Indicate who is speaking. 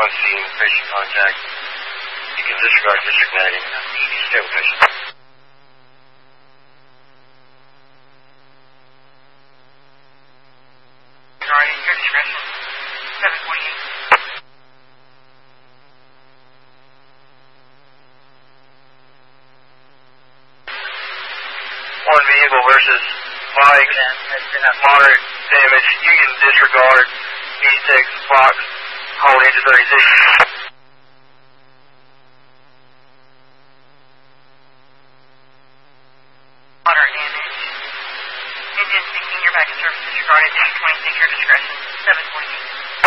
Speaker 1: on scene, patient contact. You can disregard district mapping. Stay with patient.
Speaker 2: Regarding your discretion, 748.
Speaker 1: One vehicle versus bike, moderate damage. You can disregard E6 Fox, hold into 36.
Speaker 2: Moderate damage. Engine 16, you're back in service. Disregarded. 26, your discretion, 748.